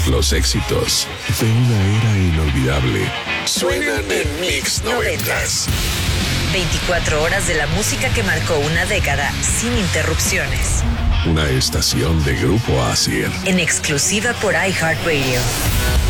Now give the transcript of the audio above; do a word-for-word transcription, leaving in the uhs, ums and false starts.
Los éxitos de una era inolvidable suenan en Mix noventas. veinticuatro horas de la música que marcó una década sin interrupciones. Una estación de Grupo Asir. En exclusiva por iHeartRadio.